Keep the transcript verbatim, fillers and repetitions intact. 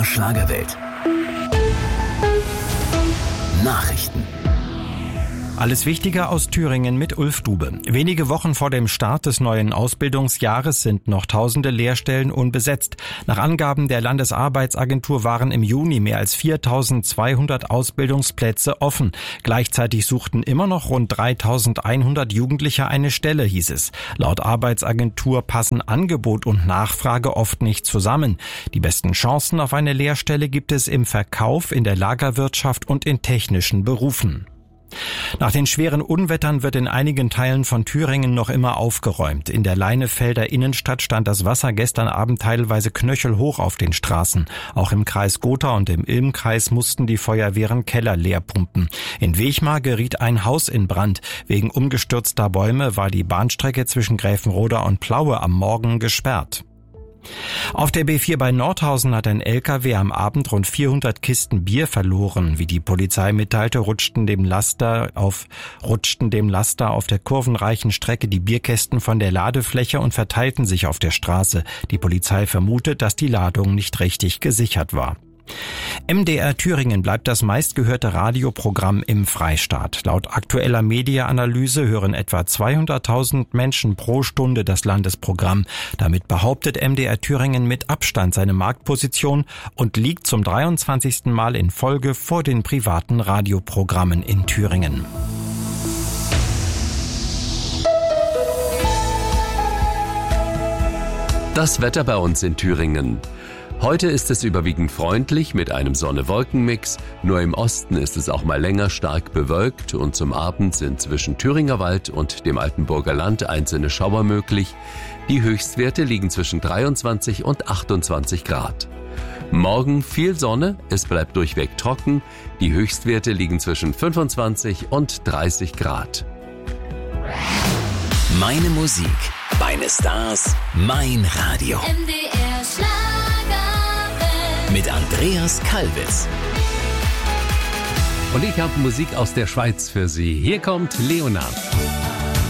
Schlagerwelt. Nachrichten. Alles Wichtige aus Thüringen mit Ulf Dube. Wenige Wochen vor dem Start des neuen Ausbildungsjahres sind noch tausende Lehrstellen unbesetzt. Nach Angaben der Landesarbeitsagentur waren im Juni mehr als viertausendzweihundert Ausbildungsplätze offen. Gleichzeitig suchten immer noch rund dreitausendeinhundert Jugendliche eine Stelle, hieß es. Laut Arbeitsagentur passen Angebot und Nachfrage oft nicht zusammen. Die besten Chancen auf eine Lehrstelle gibt es im Verkauf, in der Lagerwirtschaft und in technischen Berufen. Nach den schweren Unwettern wird in einigen Teilen von Thüringen noch immer aufgeräumt. In der Leinefelder Innenstadt stand das Wasser gestern Abend teilweise knöchelhoch auf den Straßen. Auch im Kreis Gotha und im Ilmkreis mussten die Feuerwehren Keller leer pumpen. In Wechmar geriet ein Haus in Brand. Wegen umgestürzter Bäume war die Bahnstrecke zwischen Gräfenroda und Plaue am Morgen gesperrt. Auf der B vier bei Nordhausen hat ein L K W am Abend rund vierhundert Kisten Bier verloren. Wie die Polizei mitteilte, rutschten dem Laster auf, rutschten dem Laster auf der kurvenreichen Strecke die Bierkästen von der Ladefläche und verteilten sich auf der Straße. Die Polizei vermutet, dass die Ladung nicht richtig gesichert war. M D R Thüringen bleibt das meistgehörte Radioprogramm im Freistaat. Laut aktueller Media-Analyse hören etwa zweihunderttausend Menschen pro Stunde das Landesprogramm. Damit behauptet M D R Thüringen mit Abstand seine Marktposition und liegt zum dreiundzwanzigsten Mal in Folge vor den privaten Radioprogrammen in Thüringen. Das Wetter bei uns in Thüringen. Heute ist es überwiegend freundlich mit einem Sonne-Wolken-Mix. Nur im Osten ist es auch mal länger stark bewölkt und zum Abend sind zwischen Thüringer Wald und dem Altenburger Land einzelne Schauer möglich. Die Höchstwerte liegen zwischen dreiundzwanzig und achtundzwanzig Grad. Morgen viel Sonne, es bleibt durchweg trocken. Die Höchstwerte liegen zwischen fünfundzwanzig und dreißig Grad. Meine Musik, meine Stars, mein Radio. M D R Schlager. Mit Andreas Kalbitz. Und ich habe Musik aus der Schweiz für Sie. Hier kommt Leonard.